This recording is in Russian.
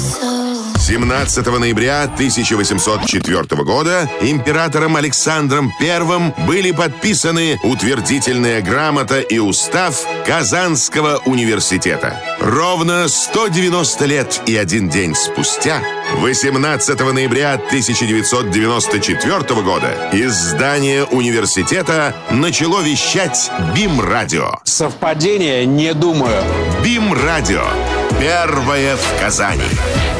17 ноября 1804 года императором Александром I были подписаны утвердительная грамота и устав Казанского университета. Ровно 190 лет и 1 день спустя, 18 ноября 1994 года, из здания университета начало вещать БИМ-радио. Совпадение? Не думаю. БИМ-радио. Первое в Казани.